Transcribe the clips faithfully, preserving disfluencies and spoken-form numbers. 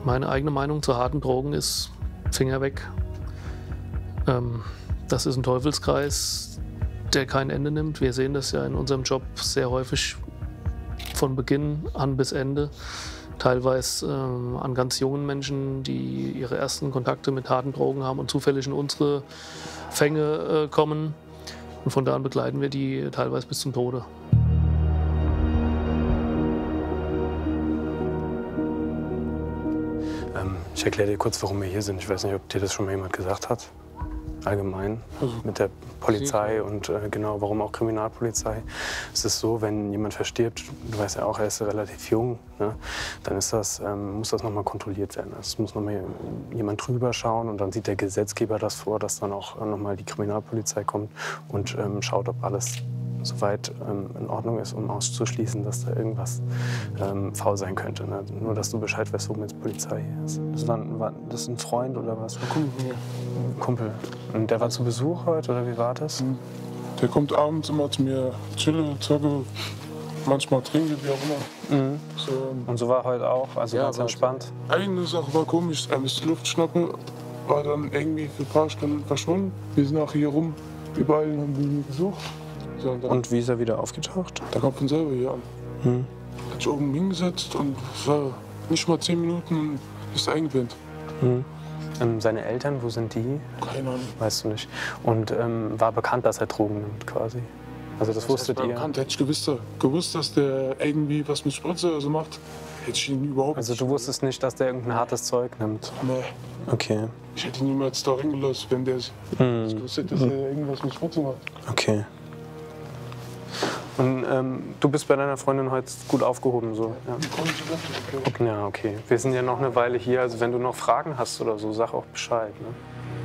Meine eigene Meinung zu harten Drogen ist Finger weg. Ähm, das ist ein Teufelskreis, der kein Ende nimmt. Wir sehen das ja in unserem Job sehr häufig von Beginn an bis Ende. Teilweise ähm, an ganz jungen Menschen, die ihre ersten Kontakte mit harten Drogen haben und zufällig in unsere Fänge äh, kommen. Und von da an begleiten wir die teilweise bis zum Tode. Ähm, ich erkläre dir kurz, warum wir hier sind. Ich weiß nicht, ob dir das schon mal jemand gesagt hat. Allgemein also, mit der Polizei und äh, genau, warum auch Kriminalpolizei. Es ist so, wenn jemand verstirbt, du weißt ja auch, er ist relativ jung, ne, dann ist das, ähm, muss das nochmal kontrolliert werden. Es muss nochmal jemand drüber schauen und dann sieht der Gesetzgeber das vor, dass dann auch nochmal die Kriminalpolizei kommt und ähm, schaut, ob alles soweit ähm, in Ordnung ist, um auszuschließen, dass da irgendwas ähm, faul sein könnte. Ne? Nur, dass du Bescheid weißt, warum jetzt Polizei hier ist. Das war, war das ein Freund oder was? Ein Kumpel. Ein Kumpel. Und der war zu Besuch heute, oder wie war das? Der kommt abends immer zu mir, chille, zocke, manchmal trinke, wie auch immer. Mhm. So, und so war heute auch? Also ja, ganz entspannt? Eine Sache war komisch, als Luft schnappe, war dann irgendwie für ein paar Stunden verschwunden. Wir sind auch hier rum, überall haben wir ihn gesucht. So, und, und wie ist er wieder aufgetaucht? Der kommt von selber hier an. Hm. Hat sich oben hingesetzt und es war nicht mal zehn Minuten und ist eingepennt. Hm. Ähm, seine Eltern, wo sind die? Keine Ahnung. Weißt du nicht. Und ähm, war bekannt, dass er Drogen nimmt quasi? Also das, das wusstet ihr? Bekannt. Hätte ich gewusst, gewusst, dass der irgendwie was mit Spritze also macht, hätte ich ihn überhaupt Also du wusstest nicht, dass der irgendein hartes Zeug nimmt? Nee. Okay. Ich hätte ihn niemals da reingelassen, wenn der hm. ich gewusst hätte, dass er irgendwas mit Spritze macht. Okay. Und ähm, du bist bei deiner Freundin heute gut aufgehoben, so? Ja. Okay, ja, okay. Wir sind ja noch eine Weile hier, also wenn du noch Fragen hast oder so, sag auch Bescheid, ne?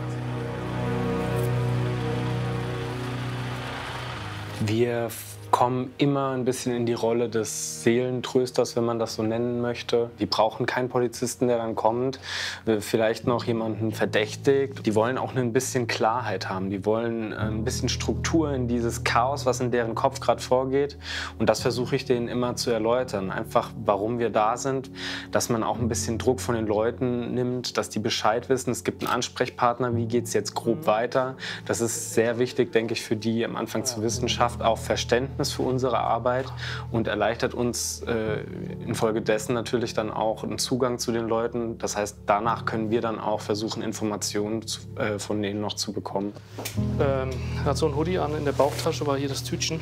Wir kommen immer ein bisschen in die Rolle des Seelentrösters, wenn man das so nennen möchte. Die brauchen keinen Polizisten, der dann kommt, vielleicht noch jemanden verdächtigt. Die wollen auch ein bisschen Klarheit haben. Die wollen ein bisschen Struktur in dieses Chaos, was in deren Kopf gerade vorgeht. Und das versuche ich denen immer zu erläutern. Einfach, warum wir da sind, dass man auch ein bisschen Druck von den Leuten nimmt, dass die Bescheid wissen. Es gibt einen Ansprechpartner, wie geht es jetzt grob weiter. Das ist sehr wichtig, denke ich, für die am Anfang zu wissen, schafft auch Verständnis für unsere Arbeit und erleichtert uns äh, infolgedessen natürlich dann auch einen Zugang zu den Leuten. Das heißt, danach können wir dann auch versuchen, Informationen zu, äh, von denen noch zu bekommen. Ähm, er hat so ein Hoodie an, in der Bauchtasche war hier das Tütchen.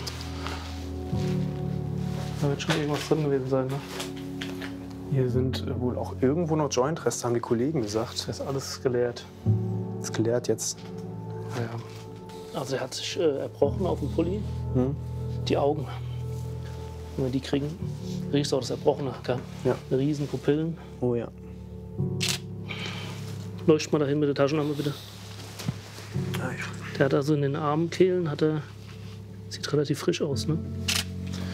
Da wird schon irgendwas drin gewesen sein, ne? Hier sind äh, wohl auch irgendwo noch Jointreste, haben die Kollegen gesagt. Das ist alles geleert. Das ist geleert jetzt. Ja. Also er hat sich äh, erbrochen auf dem Pulli. Hm. Die Augen, wenn wir die kriegen, riechst du auch das Erbrochene, gell? Ja. Riesen Pupillen. Oh ja. Leucht mal dahin mit der Taschenlampe, bitte. Der hat also in den Armkehlen, hat er, sieht relativ frisch aus, ne?